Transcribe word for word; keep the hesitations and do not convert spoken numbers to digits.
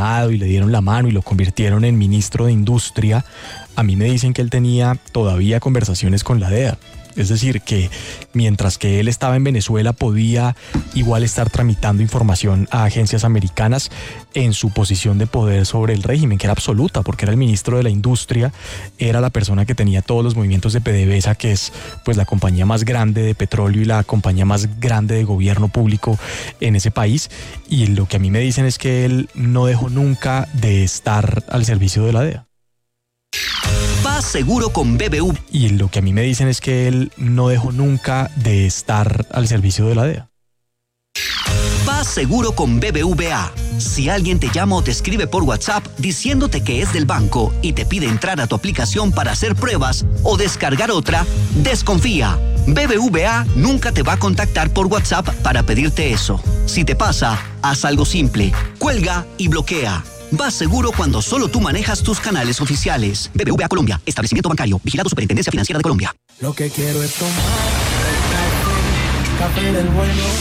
promocionado y le dieron la mano y lo convirtieron en ministro de Industria, a mí me dicen que él tenía todavía conversaciones con la D E A. Es decir, que mientras que él estaba en Venezuela podía igual estar tramitando información a agencias americanas en su posición de poder sobre el régimen, que era absoluta, porque era el ministro de la Industria, era la persona que tenía todos los movimientos de PDVSA, que es pues la compañía más grande de petróleo y la compañía más grande de gobierno público en ese país. Y lo que a mí me dicen es que él no dejó nunca de estar al servicio de la D E A. Vas seguro con B B V. Y lo que a mí me dicen es que él no dejó nunca de estar al servicio de la D E A. Vas seguro con B B V A. Si alguien te llama o te escribe por WhatsApp diciéndote que es del banco y te pide entrar a tu aplicación para hacer pruebas o descargar otra, desconfía. B B V A nunca te va a contactar por WhatsApp para pedirte eso. Si te pasa, haz algo simple. Cuelga y bloquea. Vas seguro cuando solo tú manejas tus canales oficiales. B B V A Colombia, establecimiento bancario, vigilado Superintendencia Financiera de Colombia. Lo que quiero es tomar café, café del bueno.